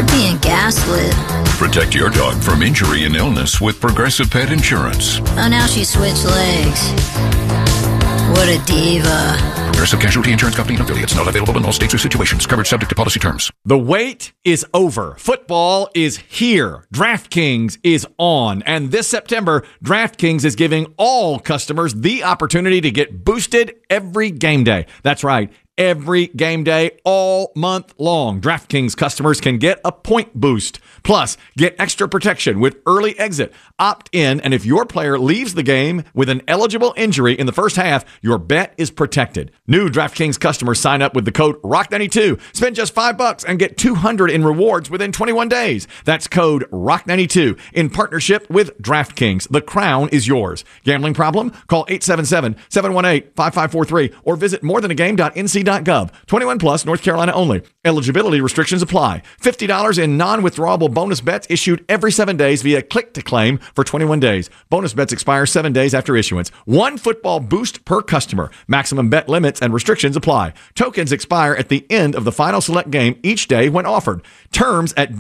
You're being gaslit. Protect your dog from injury and illness with Progressive Pet Insurance. Oh, now she switched legs. What a diva. Progressive Casualty Insurance Company and affiliates. Not available in all states or situations. Covered subject to policy terms. The wait is over. Football is here. DraftKings is on. And this September, DraftKings is giving all customers the opportunity to get boosted every game day. That's right. Every game day, all month long. DraftKings customers can get a point boost. Plus, get extra protection with early exit. Opt in, and if your player leaves the game with an eligible injury in the first half, your bet is protected. New DraftKings customers sign up with the code ROCK92. Spend just $5 and get $200 in rewards within 21 days. That's code ROCK92 in partnership with DraftKings. The crown is yours. Gambling problem? Call 877-718-5543 or visit morethanagame.nc.gov. 21 plus, North Carolina only. Eligibility restrictions apply. $50 in non-withdrawable bonus bets issued every 7 days via click to claim for 21 days. Bonus bets expire 7 days after issuance. One football boost per customer. Maximum bet limits and restrictions apply. Tokens expire at the end of the final select game each day when offered. Terms at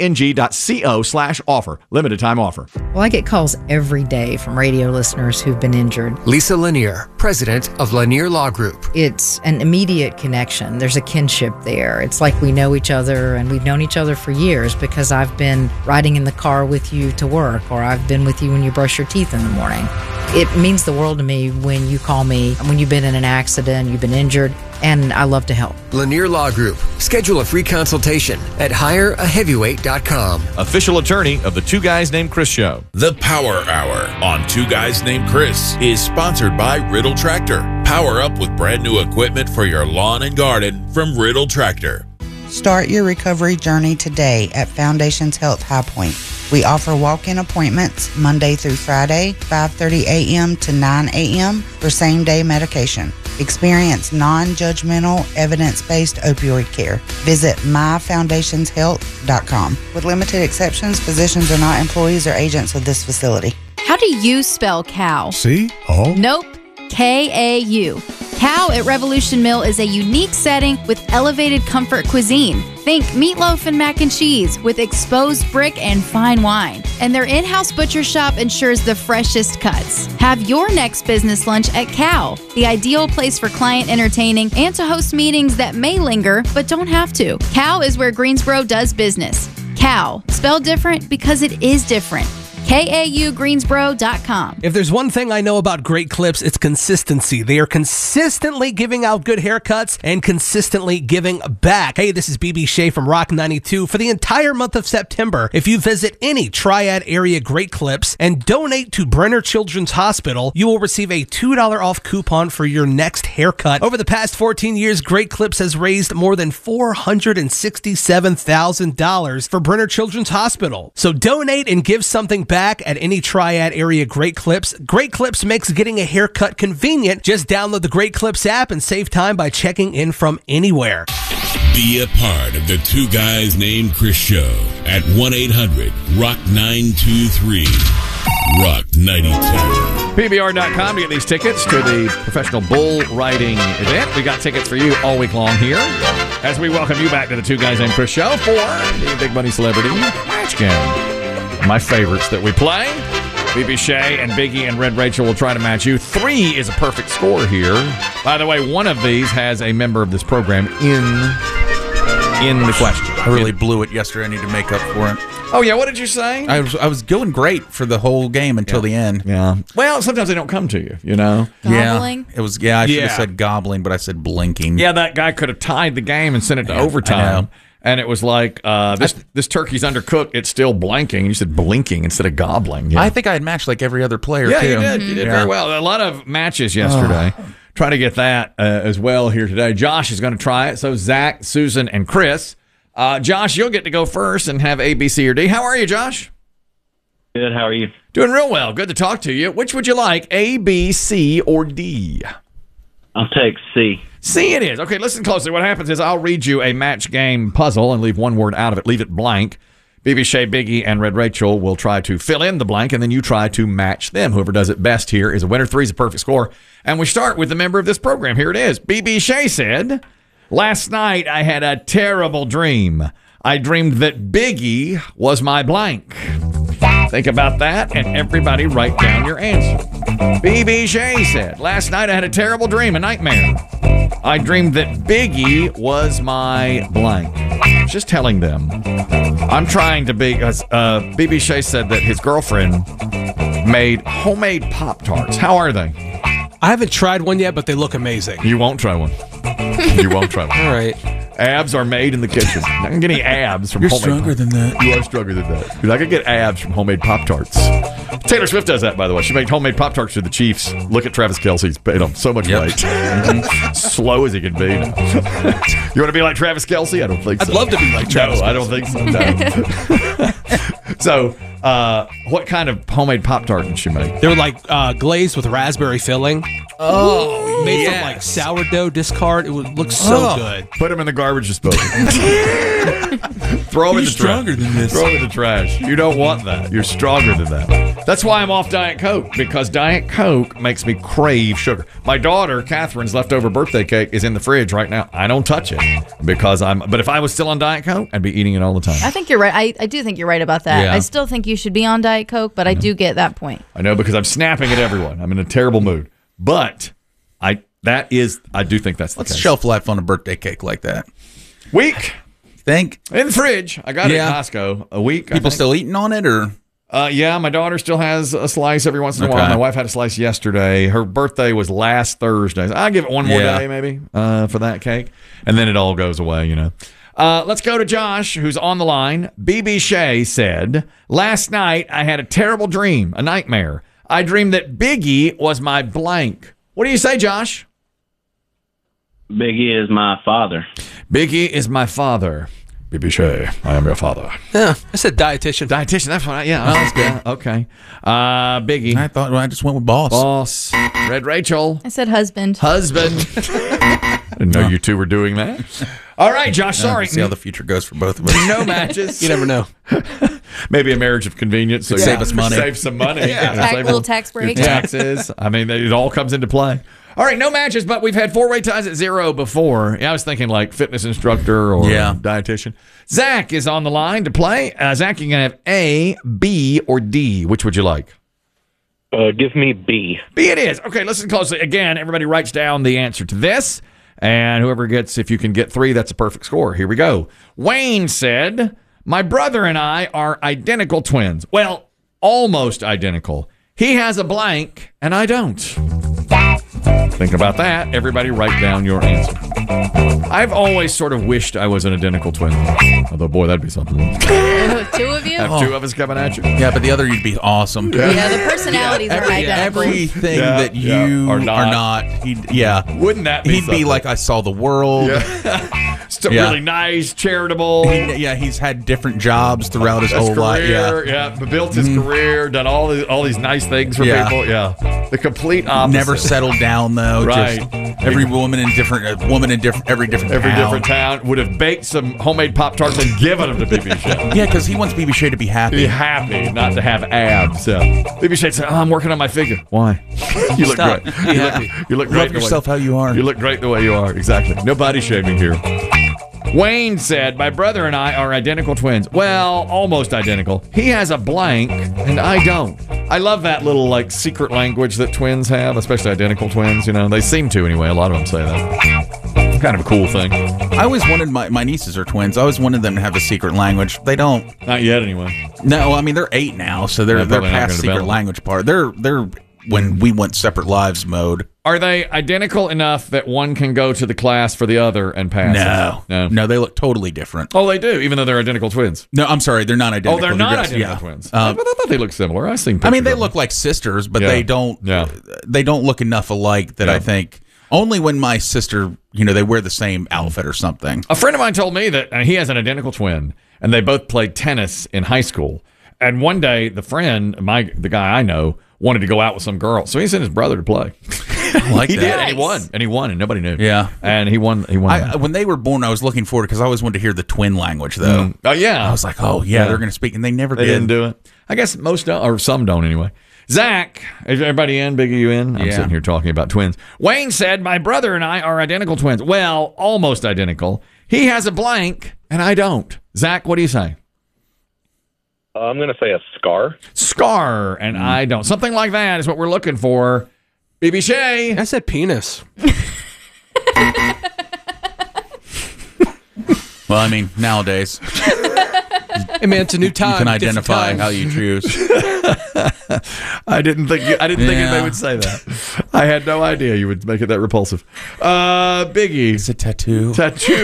dkng.co/offer. Limited time offer. Well, I get calls every day from radio listeners who've been injured. Lisa Lanier, president of Lanier Law Group. It's an immediate connection. There's a kinship there. It's like we know each other, and we've known each other for years because I've been riding in the car with you to work, or I've been with you when you brush your teeth in the morning. It means the world to me when you call me, when you've been in an accident, you've been injured, and I love to help. Lanier Law Group. Schedule a free consultation at hireaheavyweight.com. Official attorney of the Two Guys Named Chris show. The Power Hour on Two Guys Named Chris is sponsored by Riddle Tractor. Power up with brand new equipment for your lawn and garden from Riddle Tractor. Start your recovery journey today at Foundations Health High Point. We offer walk-in appointments Monday through Friday, 5:30 a.m. to 9 a.m. for same-day medication. Experience non-judgmental, evidence-based opioid care. Visit myfoundationshealth.com. With limited exceptions, physicians are not employees or agents of this facility. How do you spell cow? C-O? Nope. K-A-U. Cow at Revolution Mill is a unique setting with elevated comfort cuisine. Think meatloaf and mac and cheese with exposed brick and fine wine. And their in-house butcher shop ensures the freshest cuts. Have your next business lunch at Cow, the ideal place for client entertaining and to host meetings that may linger but don't have to. Cow is where Greensboro does business. Cow, spelled different because it is different. KAUGreensboro.com. If there's one thing I know about Great Clips, it's consistency. They are consistently giving out good haircuts and consistently giving back. Hey, this is BB Shea from Rock 92. For the entire month of September, if you visit any Triad area Great Clips and donate to Brenner Children's Hospital, you will receive a $2 off coupon for your next haircut. Over the past 14 years, Great Clips has raised more than $467,000 for Brenner Children's Hospital. So donate and give something back at any Triad area Great Clips. Great Clips makes getting a haircut convenient. Just download the Great Clips app and save time by checking in from anywhere. Be a part of the Two Guys Named Chris show at 1-800-ROCK-923. Rock 92. PBR.com to get these tickets to the professional bull riding event. We got tickets for you all week long here as we welcome you back to the Two Guys Named Chris show for the Big Money Celebrity Match Game. My favorites that we play. BB Shea and Biggie and Red Rachel will try to match you. 3 is a perfect score here. By the way, one of these has a member of this program in the question. I really blew it yesterday. I need to make up for it. Oh, yeah. What did you say? I was going great for the whole game until the end. Yeah. Well, sometimes they don't come to you, you know? Gobbling? Yeah. It was, I should have said gobbling, but I said blinking. Yeah, that guy could have tied the game and sent it to overtime. And it was like, this turkey's undercooked. It's still blanking. You said blinking instead of gobbling. Yeah. I think I had matched like every other player, too. You did. You did very well. A lot of matches yesterday. Try to get that as well here today. Josh is going to try it. So Zach, Susan, and Chris. Josh, you'll get to go first and have A, B, C, or D. How are you, Josh? Good. How are you? Doing real well. Good to talk to you. Which would you like, A, B, C, or D? I'll take C. C it is. Okay, listen closely. What happens is I'll read you a match game puzzle and leave one word out of it. Leave it blank. BB Shea, Biggie, and Red Rachel will try to fill in the blank, and then you try to match them. Whoever does it best here is a winner. 3 is a perfect score. And we start with the member of this program. Here it is. BB Shea said, last night I had a terrible dream. I dreamed that Biggie was my blank. Think about that, and everybody write down your answer. BB Shea said, last night I had a terrible dream, a nightmare. I dreamed that Biggie was my blank. Just telling them. I'm trying to be, BB Shea said that his girlfriend made homemade Pop-Tarts. How are they? I haven't tried one yet, but they look amazing. You won't try one. You won't try one. All right. Abs are made in the kitchen. I can get any abs from You're homemade stronger than that. You are stronger than that. Because I could get abs from homemade Pop-Tarts. Taylor Swift does that, by the way. She made homemade Pop-Tarts for the Chiefs. Look at Travis Kelce's. Paid him so much weight. Slow as he can be. You want to be like Travis Kelce? I don't think so. I'd love to be like Travis No, I don't think so. No. So, what kind of homemade Pop-Tart did she make? They were like glazed with raspberry filling. Oh, made from like sourdough discard. It would look so good. Put them in the garbage disposal. Throw them in the trash. Stronger than this. Throw them in the trash. You don't want that. You're stronger than that. That's why I'm off Diet Coke, because Diet Coke makes me crave sugar. My daughter, Catherine's leftover birthday cake is in the fridge right now. I don't touch it because but if I was still on Diet Coke, I'd be eating it all the time. I think you're right. I do think you're right about that. Yeah. I still think you should be on Diet Coke, but I do get that point. I know, because I'm snapping at everyone. I'm in a terrible mood. But I do think that's the What's case. shelf life on a birthday cake like that? Week. Think? In the fridge. I got it at Costco. A week. People still eating on it, or? Yeah, my daughter still has a slice every once in a while. My wife had a slice yesterday. Her birthday was last Thursday. So I'll give it one more day, maybe, for that cake. And then it all goes away, you know. Let's go to Josh, who's on the line. BB Shea said, last night I had a terrible dream, a nightmare. I dreamed that Biggie was my blank. What do you say, Josh? Biggie is my father. Biggie is my father. BB Shea, I am your father. Yeah, I said dietitian. Dietitian, that's what that's good. Okay. Biggie. I thought I just went with boss. Boss. Red Rachel. I said husband. Husband. Didn't know you two were doing that. All right, Josh, sorry. See how the future goes for both of us. No matches. You never know. Maybe a marriage of convenience. So save us money. Save some money. Little tax break. Taxes. I mean, it all comes into play. All right, no matches, but we've had four-way ties at 0 before. Yeah, I was thinking like fitness instructor or dietitian. Zach is on the line to play. Zach, you can have A, B, or D. Which would you like? Give me B. B it is. Okay, listen closely. Again, everybody writes down the answer to this. And whoever gets, if you can get 3, that's a perfect score. Here we go. Wayne said, my brother and I are identical twins. Well, almost identical. He has a blank, and I don't. Think about that. Everybody write down your answer. I've always sort of wished I was an identical twin. Although, boy, that'd be something. 2 of you? Have 2 of us coming at you. Yeah, but the other you'd be awesome. Yeah, the personalities are identical. Everything that you are not. Wouldn't that be He'd be like, I saw the world. Still really nice, charitable. He's had different jobs throughout his whole life. Built his career, done all these nice things for people. Yeah, the complete opposite. Never settled down though. Right. Just every woman in every different town would have baked some homemade Pop-Tarts and given them to BB Shea. Yeah, because he wants BB Shea to be happy. Be happy, not to have abs. BB Shea said, I'm working on my figure. Why? You look great. You look great. Love yourself how you are. You look great the way you are. Exactly. No body shaming here. Wayne said, my brother and I are identical twins. Well, almost identical. He has a blank, and I don't. I love that little, like, secret language that twins have, especially identical twins. You know, they seem to anyway. A lot of them say that. Kind of a cool thing. I always wanted my nieces are twins. I always wanted them to have a secret language. They don't. Not yet, anyway. No, I mean, they're 8 now, so they're past secret language part. They're when we went separate lives mode. Are they identical enough that one can go to the class for the other and pass? No, they look totally different. Oh, they do, even though they're identical twins. No, I'm sorry, they're not identical. Oh, they're not identical twins. I thought they looked similar. I've seen pictures. I mean, they look like sisters, but they don't. They don't look enough alike that I think. Only when my sister, they wear the same outfit or something. A friend of mine told me that he has an identical twin, and they both played tennis in high school. And one day, the guy I know, wanted to go out with some girl, so he sent his brother to play. He did, and he won, and nobody knew. Yeah, and he won. When they were born, I was looking forward because I always wanted to hear the twin language, though. Oh yeah, I was like, they're going to speak, and they never did. They didn't do it. I guess most don't, or some don't anyway. Zach, is everybody in? Big, are you in? I'm sitting here talking about twins. Wayne said, my brother and I are identical twins. Well, almost identical. He has a blank, and I don't. Zach, what do you say? I'm going to say a scar. Scar, and I don't. Something like that is what we're looking for. BB Shea. I said penis. Well, I mean, nowadays. Hey man, it's a new time. You can identify how you choose. I didn't think anybody would say that. I had no idea you would make it that repulsive. Biggie. It's a tattoo.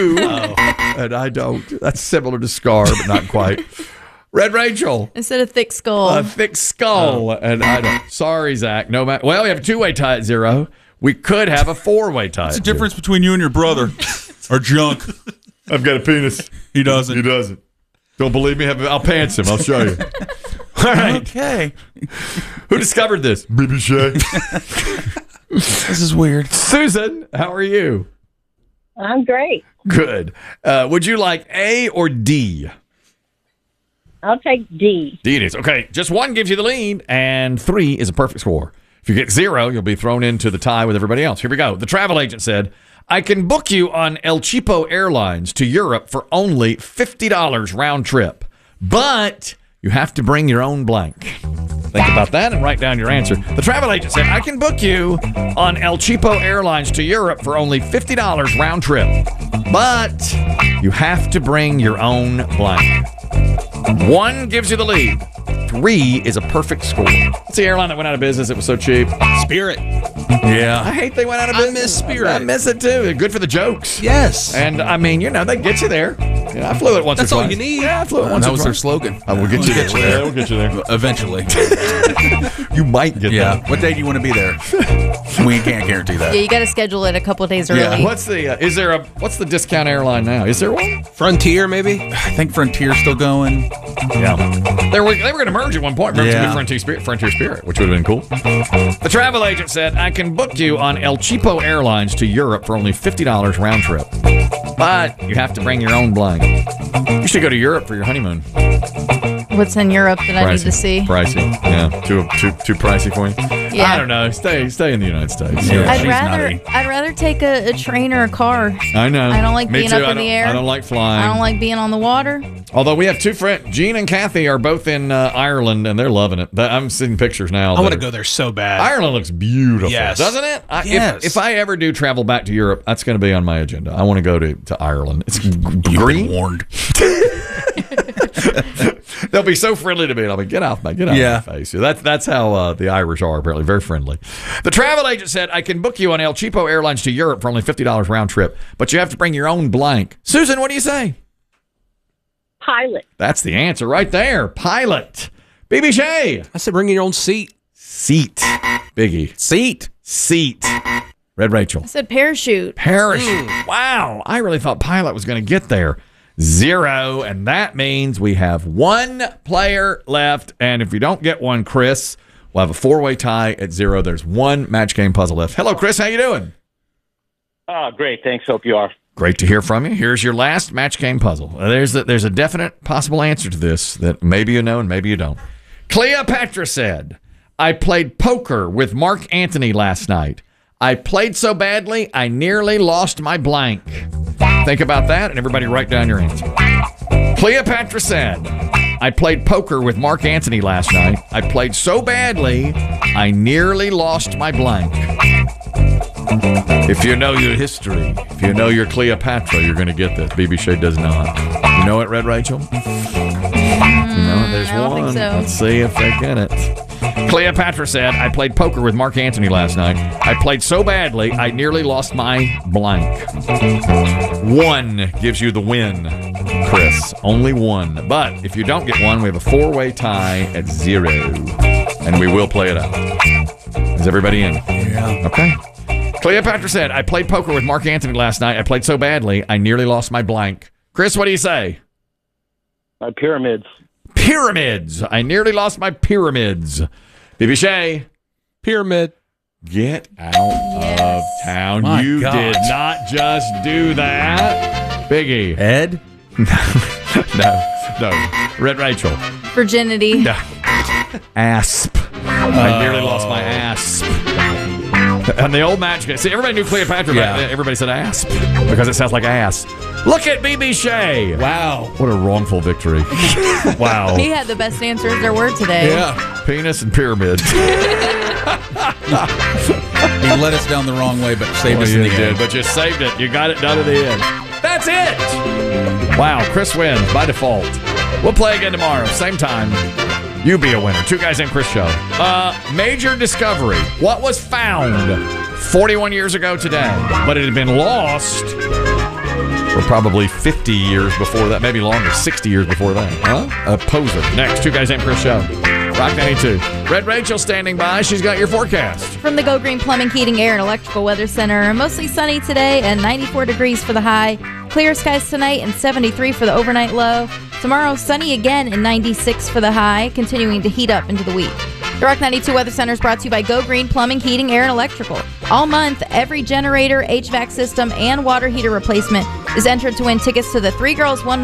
And I don't. That's similar to scar, but not quite. Red Rachel. Instead of thick skull. A thick skull. And I don't. Sorry, Zach. No matter. Well, we have a 2-way tie at 0. We could have a 4-way tie. What's the difference between you and your brother? Or junk? I've got a penis. He doesn't. Don't believe me? I'll pants him. I'll show you. All right. Okay. Who discovered this? BB Shea. This is weird. Susan, how are you? I'm great. Good. Would you like A or D? I'll take D. D it is. Okay. Just 1 gives you the lead, and 3 is a perfect score. If you get 0, you'll be thrown into the tie with everybody else. Here we go. The travel agent said, I can book you on El Cheapo Airlines to Europe for only $50 round trip, but you have to bring your own blank. Think about that and write down your answer. The travel agent said, I can book you on El Cheapo Airlines to Europe for only $50 round trip, but you have to bring your own blank. 1 gives you the lead. 3 is a perfect score. It's the airline that went out of business. It was so cheap. Spirit. Yeah. I hate they went out of business. I miss Spirit. I miss it too. Good for the jokes. Yes. And I mean, they get you there. Yeah, I flew it once That's or twice. all you need. Yeah, I flew it once That or was twice. their slogan. We'll get you there. Yeah, we'll get you there. Eventually. You might get there. What day do you want to be there? We can't guarantee that. Yeah, you got to schedule it a couple of days early. Yeah. What's the discount airline now? Is there one? Frontier, maybe? I think Frontier's still going. Yeah. They were going to merge at one point. Remember, to be Frontier Spirit, which would have been cool. The travel agent said, I can book you on El Cheapo Airlines to Europe for only $50 round trip, but you have to bring your own blank. You should go to Europe for your honeymoon. What's in Europe that I need to see? Pricey. Yeah. Too pricey for you? Yeah. I don't know. Stay in the United States. Yeah. I'd rather take a train or a car. I know. I don't like being up in the air. I don't like flying. I don't like being on the water. Although we have 2 friends, Gene and Kathy are both in Ireland, and they're loving it. I'm seeing pictures now. I want to go there so bad. Ireland looks beautiful, yes. doesn't it? Yes. If I ever do travel back to Europe, that's going to be on my agenda. I want to go to Ireland. It's green. Warned. They'll be so friendly to me. I'll be, get off my face. That's how the Irish are, apparently. Very friendly. The travel agent said, I can book you on El Cheapo Airlines to Europe for only $50 round trip, but you have to bring your own blank. Susan, what do you say? Pilot. That's the answer right there. Pilot. BB Shea. I said bring your own seat. Seat. Biggie. Seat. Red Rachel. I said parachute. Wow. I really thought pilot was going to get there. 0. And that means we have 1 player left. And if you don't get one, Chris, we'll have a 4-way tie at 0. There's 1 match game puzzle left. Hello, Chris. How you doing? Great. Thanks. Hope you are. Great to hear from you. Here's your last match game puzzle. There's a definite possible answer to this that maybe you know and maybe you don't. Cleopatra said, I played poker with Mark Antony last night. I played so badly, I nearly lost my blank. Think about that, and everybody write down your answer. Cleopatra said, I played poker with Mark Antony last night. I played so badly, I nearly lost my blank. If you know your history, if you know your Cleopatra, you're going to get this. BB Shea does not. You know it, Red Rachel? You know it? There's I don't one. think so. Let's see if they get it. Cleopatra said, I played poker with Mark Antony last night. I played so badly, I nearly lost my blank. 1 gives you the win, Chris. Only 1. But if you don't get 1, we have a 4-way tie at 0. And we will play it out. Is everybody in? Yeah. Okay. Cleopatra said, I played poker with Mark Antony last night. I played so badly, I nearly lost my blank. Chris, what do you say? My pyramids. Pyramids. I nearly lost my pyramids. BB Shea. Pyramid. Get out of town. My you God. did not just do that. Biggie. Ed? No. Red Rachel. Virginity. No. Asp. I nearly lost my asp. On the old match game. See, everybody knew Cleopatra. Yeah. Everybody said asp because it sounds like ass. Look at BB Shea. Wow. What a wrongful victory. Wow. He had the best answers there were today. Yeah. Penis and pyramids. He led us down the wrong way, but saved us in the end. But you saved it. You got it done at the end. That's it. Wow. Chris wins by default. We'll play again tomorrow. Same time. You be a winner. Two Guys Named Chris show. Major discovery. What was found 41 years ago today, but it had been lost for probably 50 years before that, maybe longer, 60 years before that. Huh? A poser. Next, Two Guys Named Chris show. Rock 92. Red Rachel standing by. She's got your forecast. From the Go Green Plumbing, Heating, Air, and Electrical Weather Center, mostly sunny today and 94 degrees for the high. Clear skies tonight and 73 for the overnight low. Tomorrow, sunny again and 96 for the high, continuing to heat up into the week. The Rock 92 Weather Center is brought to you by Go Green Plumbing, Heating, Air, and Electrical. All month, every generator, HVAC system, and water heater replacement is entered to win tickets to the 3 Girls, 1